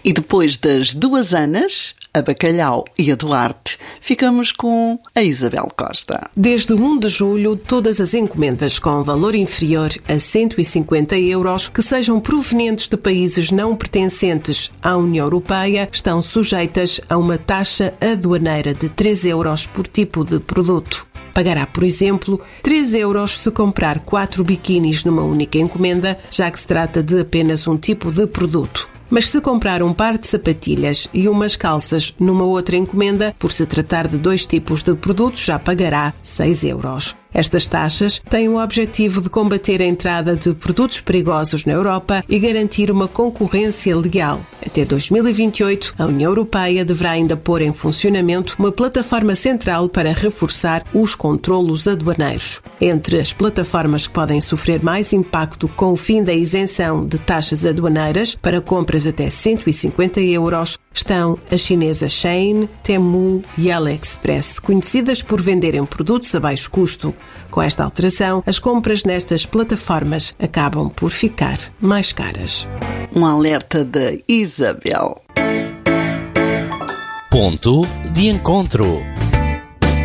E depois das duas Anas, a Bacalhau e a Duarte, ficamos com a Isabel Costa. Desde 1 de julho, todas as encomendas com valor inferior a 150 euros que sejam provenientes de países não pertencentes à União Europeia estão sujeitas a uma taxa aduaneira de 3 euros por tipo de produto. Pagará, por exemplo, 3 euros se comprar 4 biquínis numa única encomenda, já que se trata de apenas um tipo de produto. Mas se comprar um par de sapatilhas e umas calças numa outra encomenda, por se tratar de 2 tipos de produtos, já pagará 6 euros. Estas taxas têm o objetivo de combater a entrada de produtos perigosos na Europa e garantir uma concorrência leal. Até 2028, a União Europeia deverá ainda pôr em funcionamento uma plataforma central para reforçar os controlos aduaneiros. Entre as plataformas que podem sofrer mais impacto com o fim da isenção de taxas aduaneiras para compras até 150 euros estão a chinesa Shein, Temu e AliExpress, conhecidas por venderem produtos a baixo custo. Com esta alteração, as compras nestas plataformas acabam por ficar mais caras. Um alerta da Isabel. Ponto de encontro.